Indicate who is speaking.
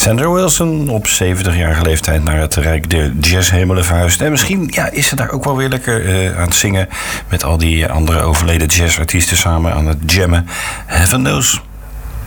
Speaker 1: Sandra Wilson op 70-jarige leeftijd naar het rijk der jazzhemelen verhuisd. En misschien is ze daar ook wel weer lekker aan het zingen met al die andere overleden jazzartiesten samen aan het jammen. Heaven knows.